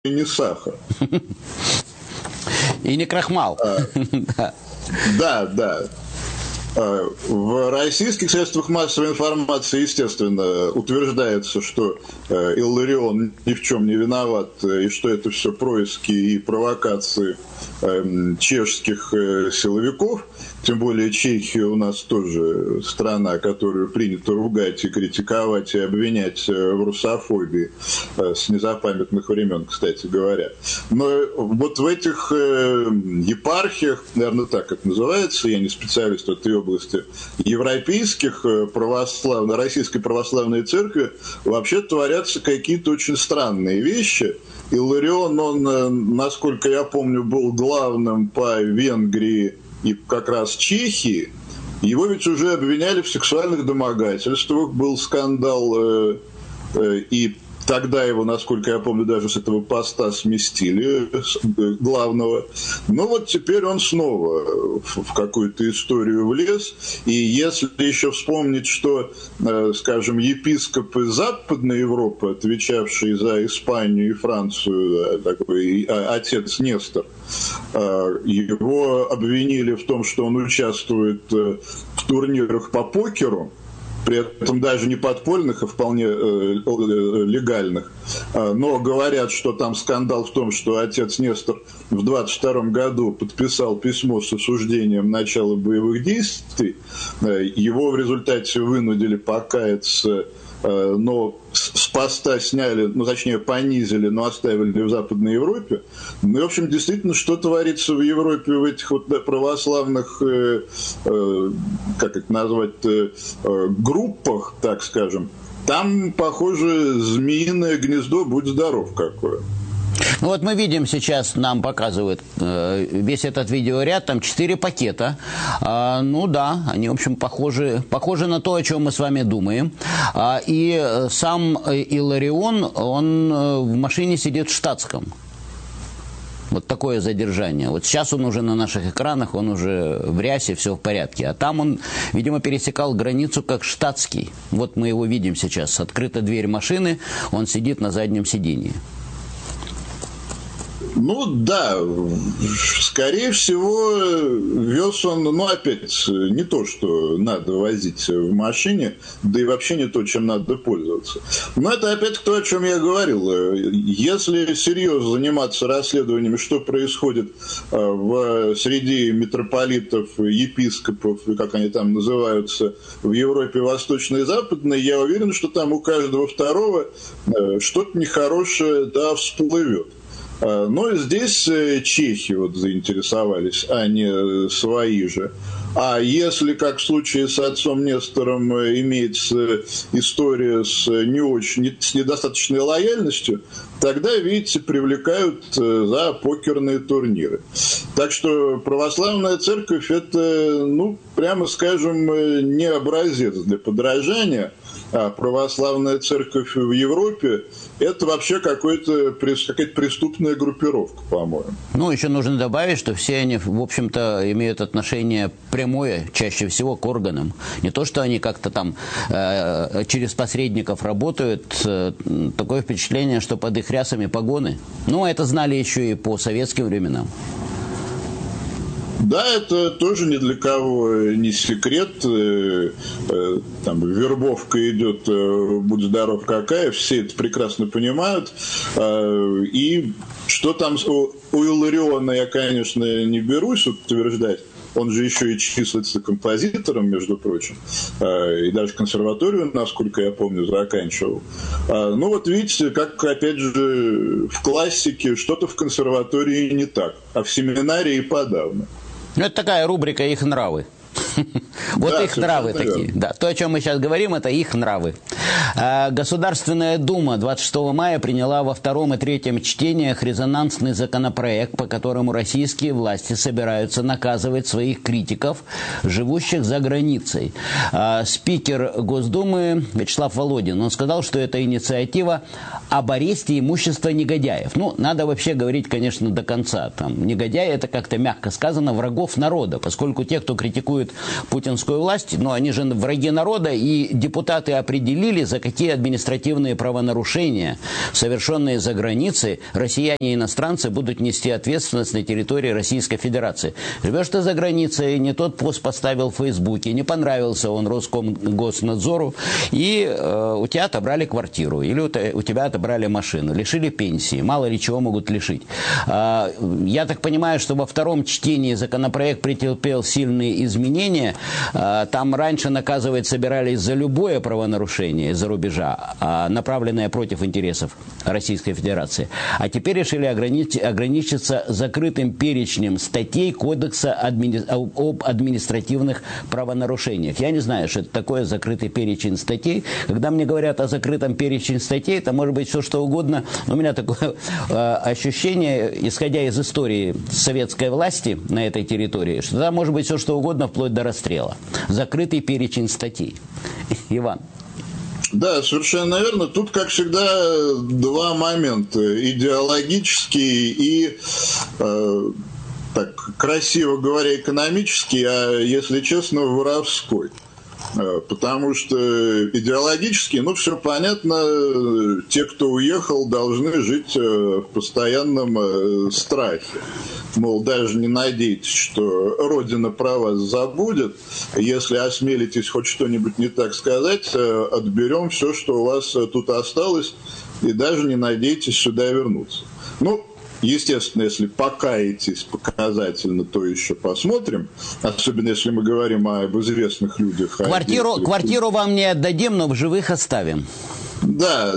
не сахар. И не крахмал. Да. В российских средствах массовой информации, естественно, утверждается, что Илларион ни в чем не виноват, и что это все происки и провокации чешских силовиков. Тем более Чехия у нас тоже страна, которую принято ругать и критиковать, и обвинять в русофобии с незапамятных времен, кстати говоря. Но вот в этих епархиях, наверное, так это называется, я не специалист в этой области, европейских православных, Российской православной церкви вообще творятся какие-то очень странные вещи. Илларион, он, насколько я помню, был главным по Венгрии и как раз Чехии. Его ведь уже обвиняли в сексуальных домогательствах, был скандал, и тогда его, насколько я помню, даже с этого поста сместили, главного. Но вот теперь он снова в какую-то историю влез. И если еще вспомнить, что, скажем, епископы Западной Европы, отвечавшие за Испанию и Францию, такой отец Нестор, его обвинили в том, что он участвует в турнирах по покеру, при этом даже не подпольных, а вполне легальных. Но говорят, что там скандал в том, что отец Нестор в 22 году подписал письмо с осуждением начала боевых действий. Его в результате вынудили покаяться, но с поста сняли, ну, точнее, понизили, но оставили в Западной Европе. Ну, и, в общем, действительно, что творится в Европе в этих вот православных, как это назвать, группах, так скажем, там, похоже, змеиное гнездо, будь здоров какое. Ну вот мы видим сейчас, нам показывают весь этот видеоряд, там 4 пакета. Ну да, они, в общем, похожи на то, о чем мы с вами думаем. И сам Илларион, он в машине сидит в штатском. Вот такое задержание. Вот сейчас он уже на наших экранах, он уже в рясе, все в порядке. А там он, видимо, пересекал границу как штатский. Вот мы его видим сейчас. Открыта дверь машины, он сидит на заднем сидении. Ну да, скорее всего, вез он, ну опять, не то, что надо возить в машине, да и вообще не то, чем надо пользоваться. Но это опять то, о чем я говорил. Если серьезно заниматься расследованием, что происходит среди митрополитов, епископов, как они там называются, в Европе Восточной и Западной, я уверен, что там у каждого второго что-то нехорошее, да, всплывет. Но здесь чехи вот заинтересовались, а не свои же. А если, как в случае с отцом Нестором, имеется история с недостаточной лояльностью, тогда, видите, привлекают за покерные турниры. Так что православная церковь – это, ну, прямо скажем, не образец для подражания. А православная церковь в Европе – это вообще какая-то преступная группировка, по-моему. Ну, еще нужно добавить, что все они, в общем-то, имеют отношение прямое, чаще всего, к органам. Не то, что они как-то там через посредников работают. Такое впечатление, что под их рясами погоны. Ну, это знали еще и по советским временам. Да, это тоже ни для кого не секрет. Там вербовка идет, будь здоров какая, все это прекрасно понимают. И что там у Иллариона я, конечно, не берусь утверждать. Он же еще и числится композитором, между прочим, и даже консерваторию, насколько я помню, заканчивал. Ну вот видите, как, опять же, в классике что-то в консерватории не так, а в семинарии подавно. Ну, это такая рубрика «Их нравы». Вот их нравы такие. Да, то, о чем мы сейчас говорим, это их нравы. Государственная Дума 26 мая приняла во втором и третьем чтениях резонансный законопроект, по которому российские власти собираются наказывать своих критиков, живущих за границей. Спикер Госдумы Вячеслав Володин, он сказал, что это инициатива об аресте имущества негодяев. Ну, надо вообще говорить, конечно, до конца. Там, негодяи – это как-то мягко сказано, врагов народа, поскольку те, кто критикует путинскую власть, но они же враги народа, и депутаты определили, за какие административные правонарушения, совершенные за границей, россияне и иностранцы будут нести ответственность на территории Российской Федерации. Живешь ты за границей, не тот пост поставил в Фейсбуке, не понравился он Роскомгоснадзору, и у тебя отобрали квартиру, или у тебя отобрали машину, лишили пенсии, мало ли чего могут лишить. Я так понимаю, что во втором чтении законопроект претерпел сильные изменения. Там раньше наказывать собирались за любое правонарушение из-за рубежа, направленное против интересов Российской Федерации. А теперь решили ограничиться закрытым перечнем статей Кодекса об административных правонарушениях. Я не знаю, что это такое закрытый перечень статей. Когда мне говорят о закрытом перечне статей, это может быть все что угодно. Но у меня такое ощущение, исходя из истории советской власти на этой территории, что там может быть все что угодно, вплоть до расстрела. Закрытый перечень статей. Иван. Да, совершенно верно. Тут, как всегда, два момента. Идеологический и, так красиво говоря, экономический, а, если честно, воровской. Потому что идеологически, все понятно, те, кто уехал, должны жить в постоянном страхе. Мол, даже не надейтесь, что Родина про вас забудет. Если осмелитесь хоть что-нибудь не так сказать, отберем все, что у вас тут осталось, и даже не надейтесь сюда вернуться. Естественно, если покаетесь показательно, то еще посмотрим. Особенно, если мы говорим об известных людях. Квартиру вам не отдадим, но в живых оставим. Да.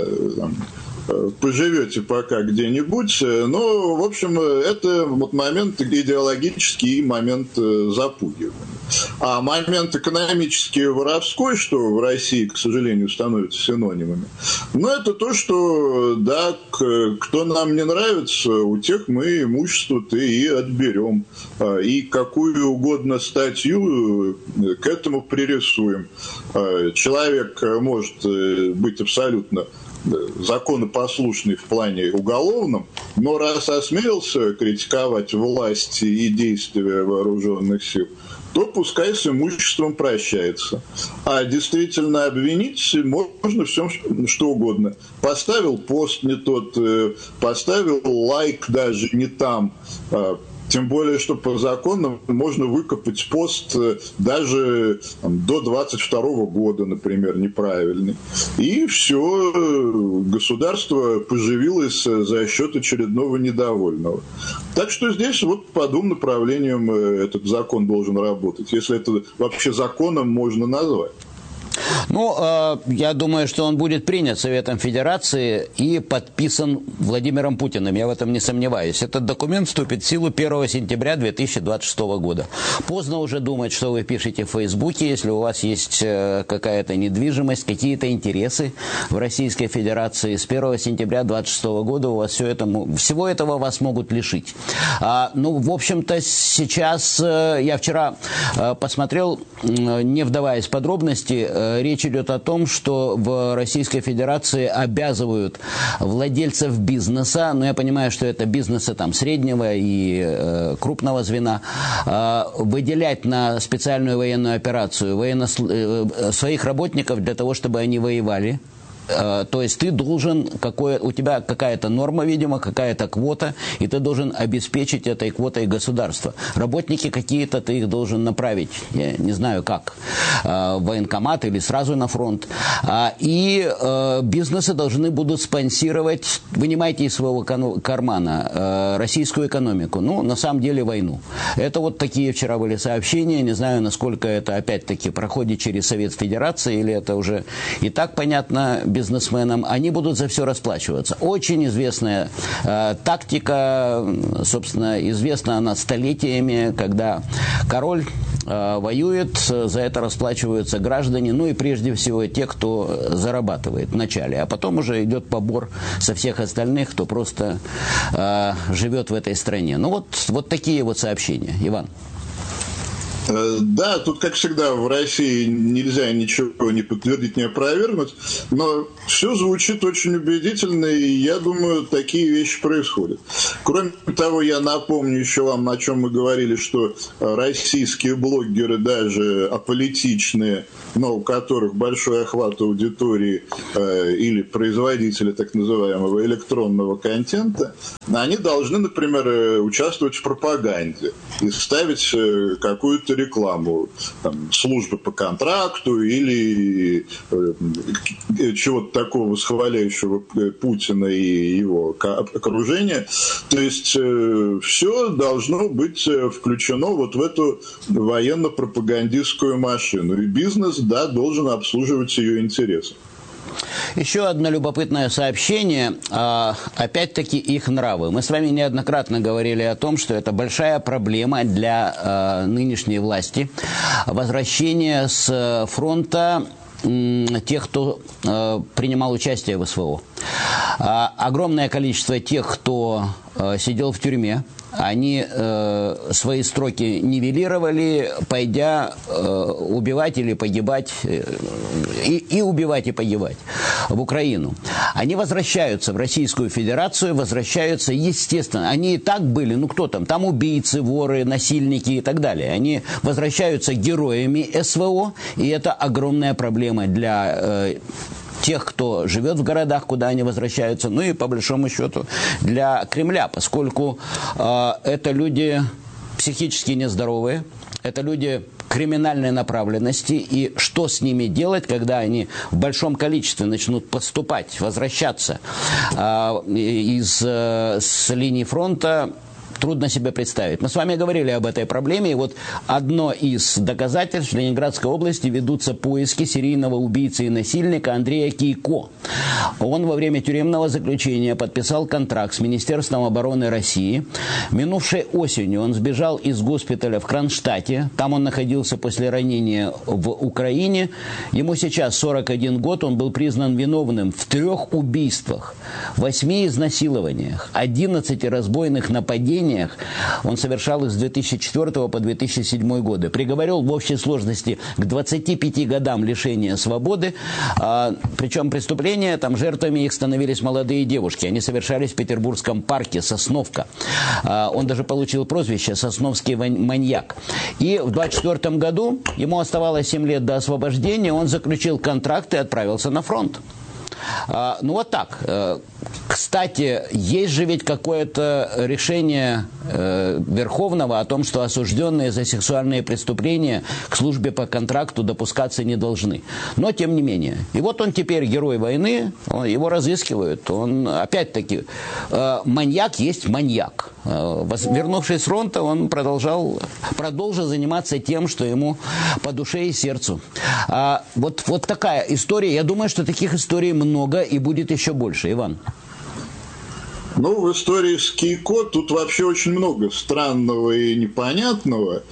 Поживете пока где-нибудь. Но, в общем, это момент идеологический и момент запугивания. А момент экономический и воровской, что в России, к сожалению, становятся синонимами, это то, что, да, кто нам не нравится, у тех мы имущество-то и отберем. И какую угодно статью к этому пририсуем. Человек может быть абсолютно законопослушный в плане уголовном, но раз осмелился критиковать власть и действия вооруженных сил, то пускай с имуществом прощается. А действительно обвинить можно всем, что угодно. Поставил пост не тот, поставил лайк даже не там. Тем более, что по закону можно выкопать пост даже до 22 года, например, неправильный. И все, государство поживилось за счет очередного недовольного. Так что здесь по двум направлениям этот закон должен работать, если это вообще законом можно назвать. Я думаю, что он будет принят Советом Федерации и подписан Владимиром Путиным. Я в этом не сомневаюсь. Этот документ вступит в силу 1 сентября 2026 года. Поздно уже думать, что вы пишете в Фейсбуке, если у вас есть какая-то недвижимость, какие-то интересы в Российской Федерации. С 1 сентября 2026 года у вас всего этого вас могут лишить. В общем-то, сейчас я вчера посмотрел, не вдаваясь в подробности, речь идет о том, что в Российской Федерации обязывают владельцев бизнеса, я понимаю, что это бизнесы среднего и крупного звена, выделять на специальную военную операцию своих работников для того, чтобы они воевали. То есть ты должен, у тебя какая-то норма, видимо, какая-то квота, и ты должен обеспечить этой квотой государство. Работники какие-то ты их должен направить, я не знаю как, в военкомат или сразу на фронт. И бизнесы должны будут спонсировать, вынимайте из своего кармана российскую экономику, на самом деле войну. Это такие вчера были сообщения, не знаю, насколько это опять-таки проходит через Совет Федерации, или это уже и так понятно бизнесменам, они будут за все расплачиваться. Очень известная тактика, собственно, известна она столетиями, когда король воюет, за это расплачиваются граждане, и прежде всего те, кто зарабатывает вначале, а потом уже идет побор со всех остальных, кто просто живет в этой стране. Вот такие сообщения. Иван. Да, тут, как всегда, в России нельзя ничего не подтвердить, не опровергнуть, но все звучит очень убедительно, и я думаю, такие вещи происходят. Кроме того, я напомню еще вам, о чем мы говорили, что российские блогеры, даже аполитичные, но у которых большой охват аудитории или производители так называемого электронного контента, они должны, например, участвовать в пропаганде и ставить какую-то рекламу там, службы по контракту или чего-то такого восхваляющего Путина и его окружения. То есть все должно быть включено вот в эту военно-пропагандистскую машину. И бизнес, да, должен обслуживать ее интересы. Еще одно любопытное сообщение, опять-таки их нравы. Мы с вами неоднократно говорили о том, что это большая проблема для нынешней власти. Возвращение с фронта тех, кто принимал участие в СВО. Огромное количество тех, кто сидел в тюрьме, они свои строки нивелировали, пойдя убивать или погибать, и убивать, и погибать в Украину. Они возвращаются в Российскую Федерацию, возвращаются, естественно, они и так были, ну кто там, там убийцы, воры, насильники и так далее. Они возвращаются героями СВО, и это огромная проблема для тех, кто живет в городах, куда они возвращаются, ну и по большому счету для Кремля, поскольку это люди психически нездоровые, это люди криминальной направленности, и что с ними делать, когда они в большом количестве начнут поступать, возвращаться с линии фронта, трудно себе представить. Мы с вами говорили об этой проблеме, и вот одно из доказательств: в Ленинградской области ведутся поиски серийного убийцы и насильника Андрея Кейко. Он во время тюремного заключения подписал контракт с Министерством обороны России. Минувшей осенью он сбежал из госпиталя в Кронштадте. Там он находился после ранения в Украине. Ему сейчас 41 год. Он был признан виновным в 3 убийствах, 8 изнасилованиях, 11 разбойных нападениях. Он совершал их с 2004 по 2007 годы. Приговорил в общей сложности к 25 годам лишения свободы. Причем преступления, там жертвами их становились молодые девушки. Они совершались в Петербургском парке «Сосновка». Он даже получил прозвище «Сосновский маньяк». И в 2024 году, ему оставалось 7 лет до освобождения, он заключил контракт и отправился на фронт. Ну вот так. Кстати, есть же ведь какое-то решение Верховного о том, что осужденные за сексуальные преступления к службе по контракту допускаться не должны. Но тем не менее. И вот он теперь герой войны, его разыскивают. Он, опять-таки, маньяк есть маньяк. Вернувшись с фронта, он продолжил заниматься тем, что ему по душе и сердцу. Вот такая история. Я думаю, что таких историй много и будет еще больше. Иван. Ну, в истории с Кейко тут вообще очень много странного и непонятного.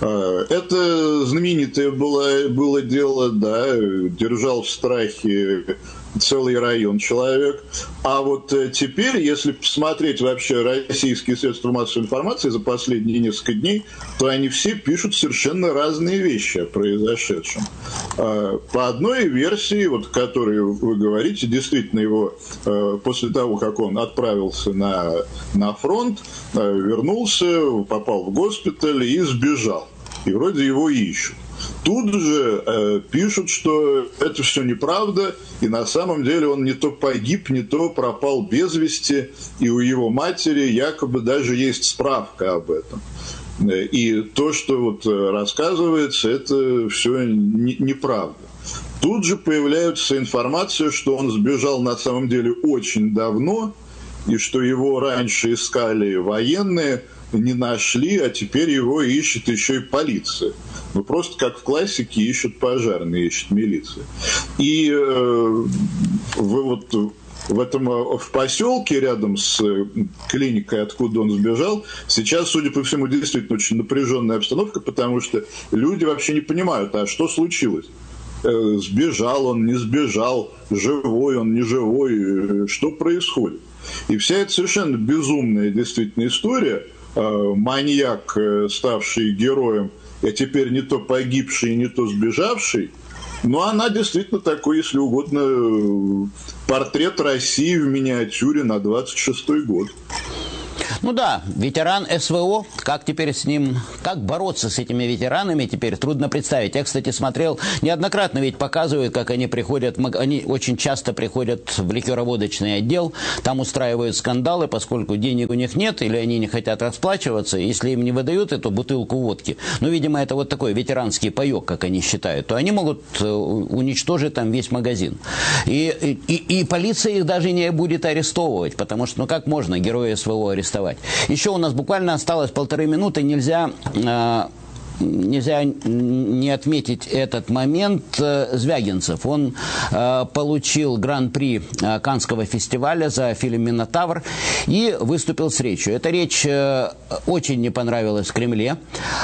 Это знаменитое было дело, да, держал в страхе целый район человек. А вот теперь, если посмотреть вообще российские средства массовой информации за последние несколько дней, то они все пишут совершенно разные вещи о произошедшем. По одной версии, вот, о которой вы говорите, действительно его после того, как он отправился на фронт, вернулся, попал в госпиталь и сбежал. И вроде его ищут. Тут же пишут, что это все неправда, и на самом деле он не то погиб, не то пропал без вести, и у его матери якобы даже есть справка об этом. И то, что вот рассказывается, это все неправда. Тут же появляется информация, что он сбежал на самом деле очень давно, и что его раньше искали военные, не нашли, а теперь его ищет еще и полиция. Ну, просто как в классике ищут пожарные, ищет милиция. И в поселке рядом с клиникой, откуда он сбежал, сейчас, судя по всему, действительно очень напряженная обстановка, потому что люди вообще не понимают, а что случилось? Сбежал он, не сбежал, живой он, не живой, что происходит? И вся эта совершенно безумная действительно история, маньяк, ставший героем а теперь не то погибший, не то сбежавший, но она действительно такой, если угодно, портрет России в миниатюре на 26-й год. Ну да, ветеран СВО, как теперь с ним, как бороться с этими ветеранами теперь, трудно представить. Я, кстати, смотрел, неоднократно ведь показывают, как они приходят, они очень часто приходят в ликероводочный отдел, там устраивают скандалы, поскольку денег у них нет, или они не хотят расплачиваться, если им не выдают эту бутылку водки, ну, видимо, это вот такой ветеранский паёк, как они считают, то они могут уничтожить там весь магазин. И полиция их даже не будет арестовывать, потому что, ну, как можно героя СВО арестовать? Еще у нас буквально осталось 1,5 минуты, нельзя не отметить этот момент. Звягинцев. Он получил гран-при Каннского фестиваля за фильм «Минотавр» и выступил с речью. Эта речь очень не понравилась в Кремле.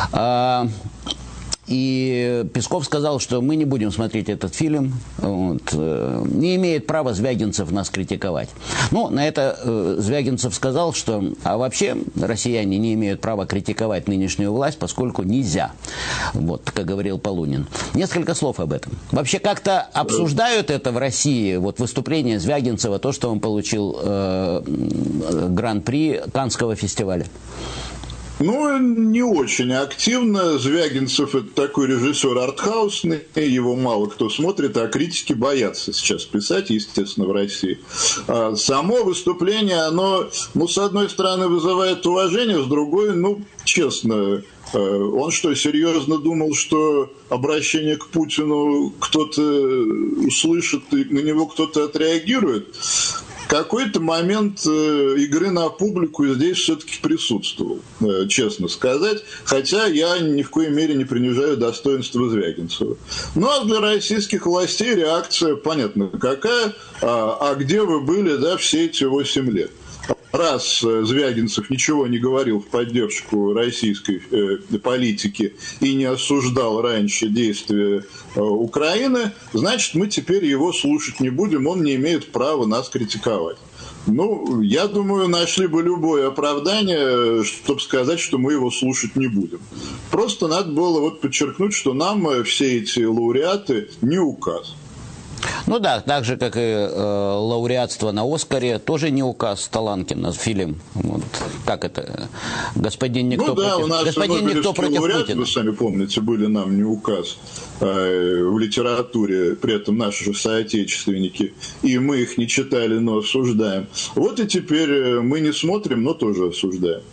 И Песков сказал, что мы не будем смотреть этот фильм, вот, не имеет права Звягинцев нас критиковать. Ну, на это Звягинцев сказал, что а вообще россияне не имеют права критиковать нынешнюю власть, поскольку нельзя, вот, как говорил Полунин. Несколько слов об этом. Вообще как-то обсуждают это в России, вот выступление Звягинцева, то, что он получил гран-при Каннского фестиваля? Ну, не очень активно. Звягинцев – это такой режиссер артхаусный, его мало кто смотрит, а критики боятся сейчас писать, естественно, в России. А само выступление, оно, ну, с одной стороны, вызывает уважение, с другой, ну, честно, он что, серьезно думал, что обращение к Путину кто-то услышит и на него кто-то отреагирует? Какой-то момент игры на публику здесь все-таки присутствовал, честно сказать, хотя я ни в коей мере не принижаю достоинства Звягинцева. Ну, а для российских властей реакция понятно какая, а где вы были, да, все эти 8 лет? Раз Звягинцев ничего не говорил в поддержку российской политики и не осуждал раньше действия Украины, значит, мы теперь его слушать не будем, он не имеет права нас критиковать. Ну, я думаю, нашли бы любое оправдание, чтобы сказать, что мы его слушать не будем. Просто надо было вот подчеркнуть, что нам все эти лауреаты не указ. Ну да, так же, как и лауреатство на «Оскаре», тоже не указ Таланкина, фильм. Вот, как это? «Господин Никто, ну, да, против, у нас господин Никто против лауреаты, Путина». Вы сами помните, были нам не указ в литературе, при этом наши же соотечественники, и мы их не читали, но осуждаем. Вот и теперь мы не смотрим, но тоже осуждаем.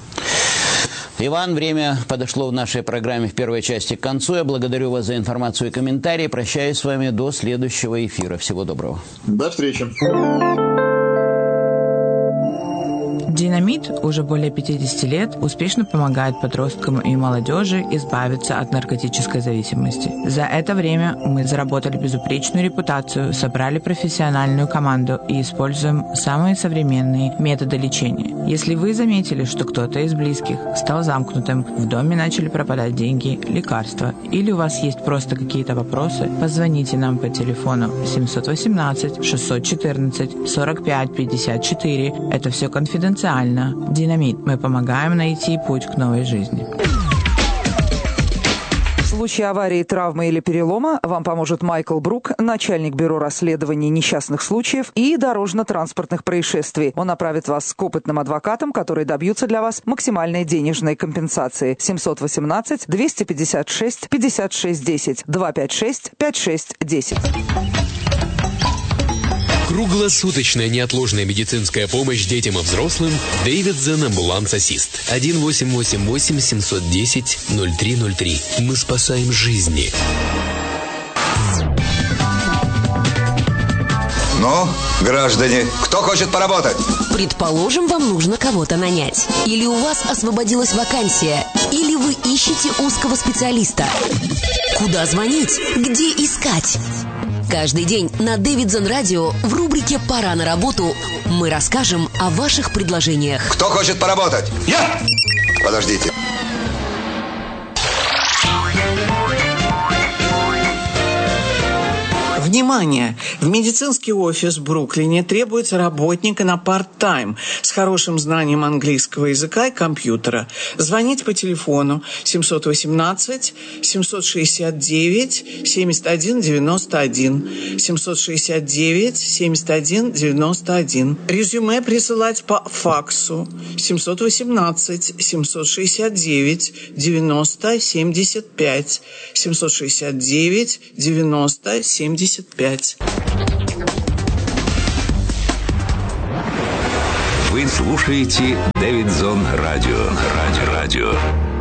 Иван, время подошло в нашей программе в первой части к концу. Я благодарю вас за информацию и комментарии. Прощаюсь с вами до следующего эфира. Всего доброго. До встречи. Динамит уже более 50 лет успешно помогает подросткам и молодежи избавиться от наркотической зависимости. За это время мы заработали безупречную репутацию, собрали профессиональную команду и используем самые современные методы лечения. Если вы заметили, что кто-то из близких стал замкнутым, в доме начали пропадать деньги, лекарства, или у вас есть просто какие-то вопросы, позвоните нам по телефону 718 614 45 54. Это все конфиденциально. Динамит. Мы помогаем найти путь к новой жизни. В случае аварии, травмы или перелома вам поможет Майкл Брук, начальник бюро расследований несчастных случаев и дорожно-транспортных происшествий. Он направит вас к опытным адвокатам, которые добьются для вас максимальной денежной компенсации. 718 256 56 10 256 56 10. Круглосуточная неотложная медицинская помощь детям и взрослым. Davidson Ambulance Assist. 1888 710 0303. Мы спасаем жизни. Ну, граждане, кто хочет поработать? Предположим, вам нужно кого-то нанять. Или у вас освободилась вакансия. Или вы ищете узкого специалиста. Куда звонить? Где искать? Каждый день на Davidson Radio в рубрике «Пора на работу» мы расскажем о ваших предложениях. Кто хочет поработать? Я! Подождите. Внимание! В медицинский офис в Бруклине требуется работник на парт-тайм с хорошим знанием английского языка и компьютера. Звонить по телефону 718-769-7191. 769-7191. Резюме присылать по факсу 718-769-90-75. 769-90-75. Вы слушаете Дэвидсон Радио.